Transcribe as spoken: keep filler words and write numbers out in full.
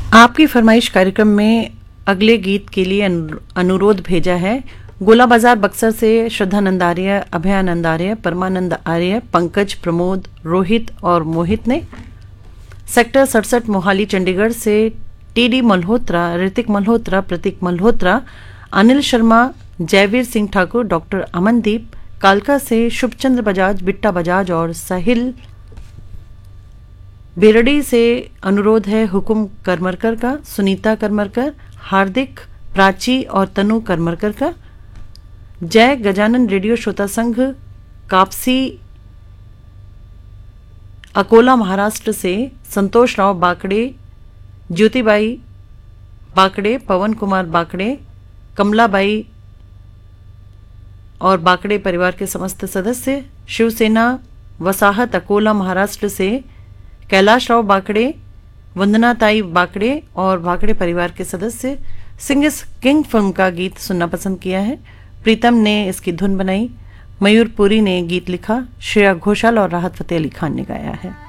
आपकी फरमाइश कार्यक्रम में अगले गीत के लिए अनुरोध भेजा है। गोला बाजार बक्सर से श्रद्धानंद आर्य, अभयानंद आर्य, परमानंद आर्य, पंकज, प्रमोद, रोहित और मोहित ने। सेक्टर सड़सठ मोहाली चंडीगढ़ से टीडी मल्होत्रा, ऋतिक मल्होत्रा, प्रतीक मल्होत्रा, अनिल शर्मा, जयवीर सिंह ठाकुर, डॉक्टर अमनदीप। कालका से शुभचंद्र बजाज, बिट्टा बजाज और साहिल। बेरड़ी से अनुरोध है हुकुम करमरकर का, सुनीता करमरकर, हार्दिक, प्राची और तनु करमरकर का। जय गजानन रेडियो श्रोता संघ कापसी अकोला महाराष्ट्र से संतोष राव बाकड़े, ज्योतिबाई बाकड़े, पवन कुमार बाकड़े, कमलाबाई और बाकड़े परिवार के समस्त सदस्य। शिवसेना वसाहत अकोला महाराष्ट्र से कैलाश राव बाकड़े, वंदनाताई बाकड़े और बाकड़े परिवार के सदस्य। सिंगिस किंग फिल्म का गीत सुनना पसंद किया है। प्रीतम ने इसकी धुन बनाई, मयूर पुरी ने गीत लिखा, श्रेया घोषाल और राहत फतेह अली खान ने गाया है।